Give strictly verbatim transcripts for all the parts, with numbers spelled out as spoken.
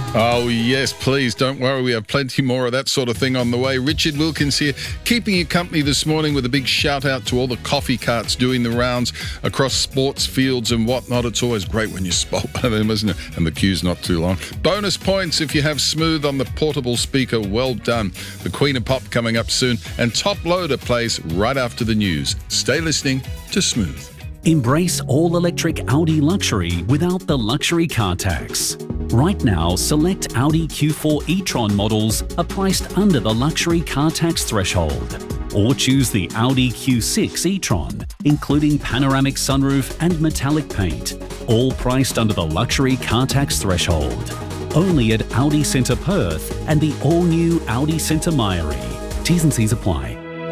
Oh, yes, please. Don't worry. We have plenty more of that sort of thing on the way. Richard Wilkins here, keeping you company this morning with a big shout out to all the coffee carts doing the rounds across sports fields and whatnot. It's always great when you spot one of them, isn't it? And the queue's not too long. Bonus points if you have Smooth on the portable speaker. Well done. The Queen of Pop coming up soon. And Top Loader plays right after the news. Stay listening to Smooth. Embrace all-electric Audi luxury without the luxury car tax. Right now, select Audi Q four e-tron models are priced under the luxury car tax threshold. Or choose the Audi Q six e-tron, including panoramic sunroof and metallic paint, all priced under the luxury car tax threshold. Only at Audi Centre Perth and the all-new Audi Centre Mairie. T's and C's apply.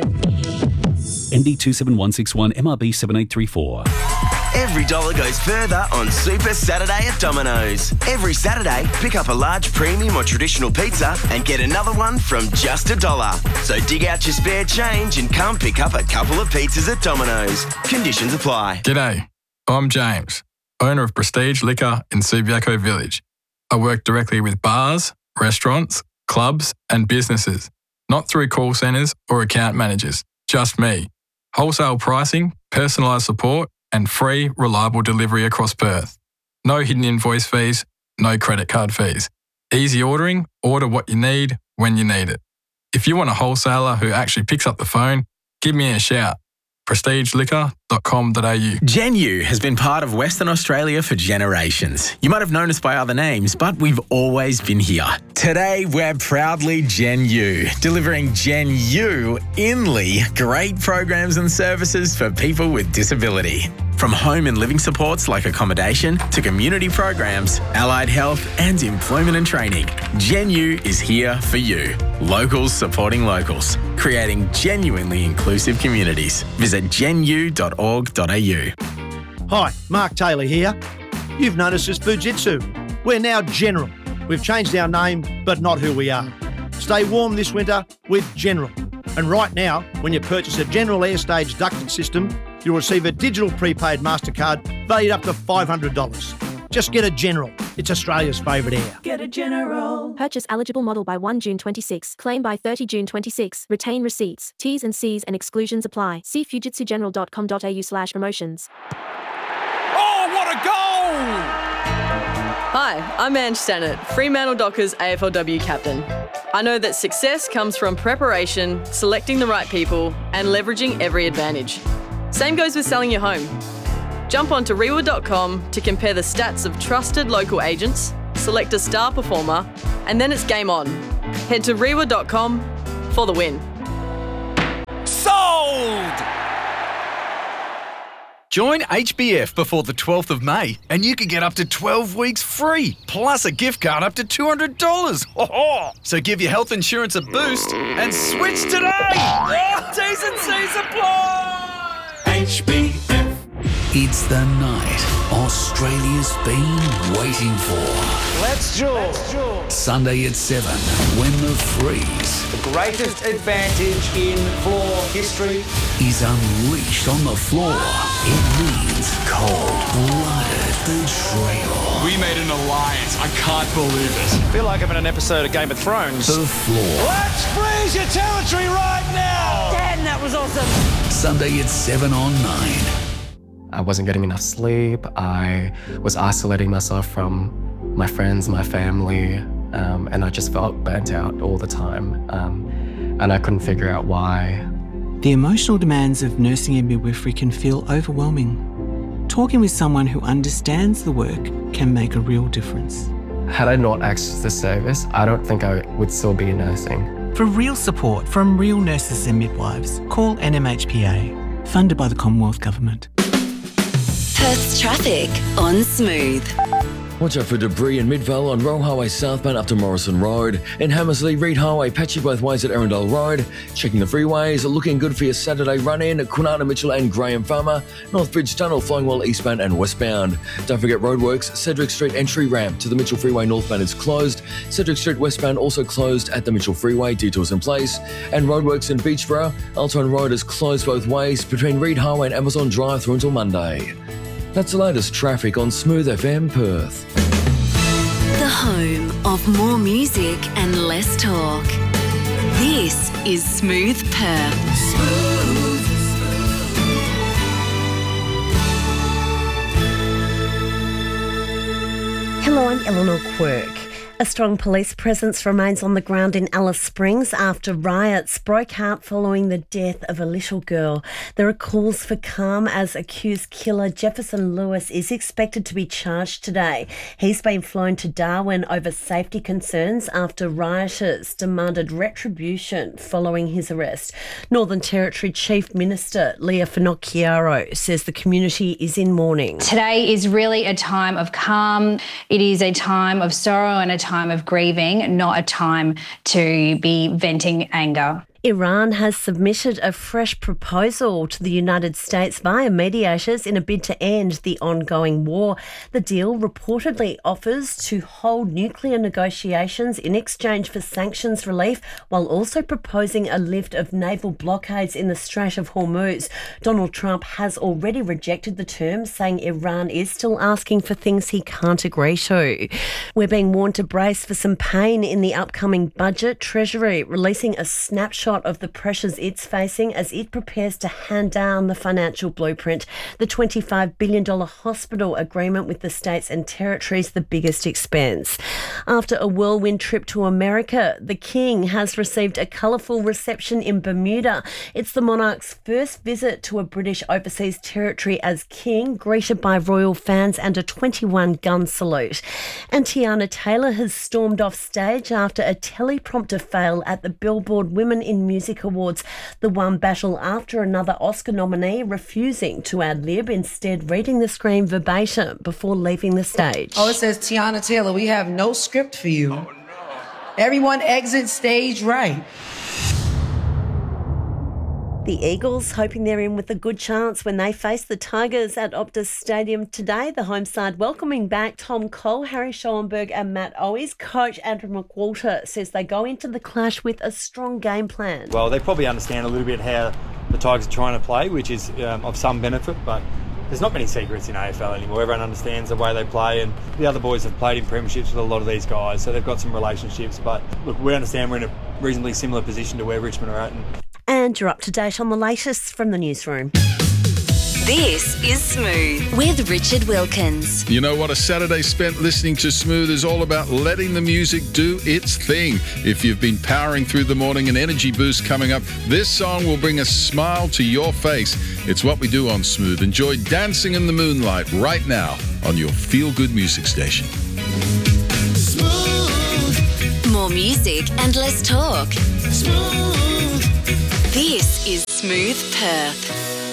M D two seven one six one, M R B seven eight three four. Every dollar goes further on Super Saturday at Domino's. Every Saturday, pick up a large premium or traditional pizza and get another one from just a dollar. So dig out your spare change and come pick up a couple of pizzas at Domino's. Conditions apply. G'day, I'm James, owner of Prestige Liquor in Subiaco Village. I work directly with bars, restaurants, clubs and businesses, not through call centres or account managers, just me. Wholesale pricing, personalised support and free, reliable delivery across Perth. No hidden invoice fees, no credit card fees. Easy ordering, order what you need when you need it. If you want a wholesaler who actually picks up the phone, give me a shout. prestige liquor dot com dot a u. Genu has been part of Western Australia for generations. You might have known us by other names, but we've always been here. Today, we're proudly Genu, delivering Genu Inly great programs and services for people with disability. From home and living supports like accommodation to community programs, allied health and employment and training, Genu is here for you. Locals supporting locals, creating genuinely inclusive communities. Visit genu dot org dot a u. Hi, Mark Taylor here. You've noticed us Fujitsu. We're now General. We've changed our name, but not who we are. Stay warm this winter with General. And right now, when you purchase a General Airstage ducted system, you'll receive a digital prepaid MasterCard valued up to five hundred dollars. Just get a General. It's Australia's favourite air. Get a General. Purchase eligible model by first June twenty-six. Claim by thirtieth June twenty-six. Retain receipts. T's and C's and exclusions apply. See fujitsu general dot com dot a u slash promotions. Oh, what a goal! Hi, I'm Ange Stannard, Fremantle Dockers A F L W captain. I know that success comes from preparation, selecting the right people, and leveraging every advantage. Same goes with selling your home. Jump onto reiwa dot com to compare the stats of trusted local agents, select a star performer, and then it's game on. Head to reiwa dot com for the win. Sold! Join H B F before the twelfth of May and you can get up to twelve weeks free, plus a gift card up to two hundred dollars. So give your health insurance a boost and switch today! Oh, T's and C's apply! H B F. It's the night Australia's been waiting for. Let's jewel. Sunday at seven, when the freeze, the greatest advantage in floor history, is unleashed on the floor. It means cold-blooded betrayal. We made an alliance. I can't believe it. I feel like I'm in an episode of Game of Thrones. The floor. Let's freeze your territory right now! Dan, that was awesome. Sunday at seven on nine. I wasn't getting enough sleep. I was isolating myself from my friends, my family, um, and I just felt burnt out all the time. Um, and I couldn't figure out why. The emotional demands of nursing and midwifery can feel overwhelming. Talking with someone who understands the work can make a real difference. Had I not accessed the service, I don't think I would still be nursing. For real support from real nurses and midwives, call N M H P A, funded by the Commonwealth Government. Perth's traffic on Smooth. Watch out for debris in Midvale on Royal Highway southbound up to Morrison Road. In Hammersley, Reed Highway patchy both ways at Arundel Road. Checking the freeways, looking good for your Saturday run-in at Kwinana Mitchell and Graham Farmer. Northbridge Tunnel flowing well eastbound and westbound. Don't forget roadworks, Cedric Street entry ramp to the Mitchell Freeway northbound is closed. Cedric Street westbound also closed at the Mitchell Freeway, detours in place. And roadworks in Beachborough, Alton Road is closed both ways between Reed Highway and Amazon Drive through until Monday. That's the latest traffic on Smooth F M Perth. The home of more music and less talk. This is Smooth Perth. Smooth. Hello, I'm Eleanor Quirk. A strong police presence remains on the ground in Alice Springs after riots broke out following the death of a little girl. There are calls for calm as accused killer Jefferson Lewis is expected to be charged today. He's been flown to Darwin over safety concerns after rioters demanded retribution following his arrest. Northern Territory Chief Minister Leah Finocchiaro says the community is in mourning. Today is really a time of calm. It is a time of sorrow and a time of grieving, not a time to be venting anger. Iran has submitted a fresh proposal to the United States via mediators in a bid to end the ongoing war. The deal reportedly offers to hold nuclear negotiations in exchange for sanctions relief, while also proposing a lift of naval blockades in the Strait of Hormuz. Donald Trump has already rejected the terms, saying Iran is still asking for things he can't agree to. We're being warned to brace for some pain in the upcoming budget. Treasury releasing a snapshot of the pressures it's facing as it prepares to hand down the financial blueprint. The twenty-five billion dollars hospital agreement with the states and territories, the biggest expense. After a whirlwind trip to America, the King has received a colourful reception in Bermuda. It's the monarch's first visit to a British overseas territory as King, greeted by royal fans and a twenty-one gun salute. And Tiana Taylor has stormed off stage after a teleprompter fail at the Billboard Women in Music Awards. The one battle after another Oscar nominee refusing to ad-lib, instead reading the screen verbatim before leaving the stage. Oh, it says, Tiana Taylor, we have no script for you. Oh, no. Everyone exit stage right. The Eagles hoping they're in with a good chance when they face the Tigers at Optus Stadium today. The home side welcoming back Tom Cole, Harry Schoenberg and Matt Owies. Coach Andrew McWalter says they go into the clash with a strong game plan. Well, they probably understand a little bit how the Tigers are trying to play, which is um, of some benefit, but there's not many secrets in A F L anymore. Everyone understands the way they play, and the other boys have played in premierships with a lot of these guys, so they've got some relationships. But look, we understand we're in a reasonably similar position to where Richmond are at. And And you're up to date on the latest from the newsroom. This is Smooth with Richard Wilkins. You know what? A Saturday spent listening to Smooth is all about letting the music do its thing. If you've been powering through the morning, an energy boost coming up, this song will bring a smile to your face. It's what we do on Smooth. Enjoy Dancing in the Moonlight right now on your feel-good music station. Smooth. More music and less talk. Smooth. This is Smooth Perth.